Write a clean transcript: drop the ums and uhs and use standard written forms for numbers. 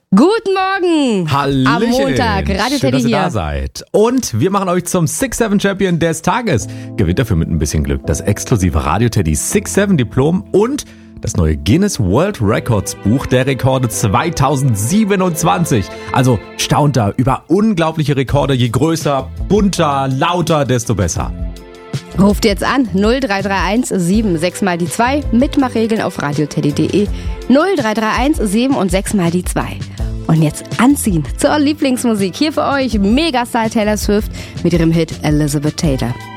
Guten Morgen! Hallöchen. Am Montag, Radio Schön, Teddy dass ihr hier. da seid. Und wir machen euch zum 6-7 Champion des Tages. Gewinnt dafür mit ein bisschen Glück das exklusive Radio Teddy 6-7 Diplom und das neue Guinness World Records Buch der Rekorde 2027. Also staunt da über unglaubliche Rekorde. Je größer, bunter, lauter, desto besser. Ruft jetzt an 0331 76 mal die 2. Mitmachregeln auf radioteddy.de 0331 7 und 6 mal die 2. Und jetzt anziehen zur Lieblingsmusik. Hier für euch Megastar Taylor Swift mit ihrem Hit Elizabeth Taylor.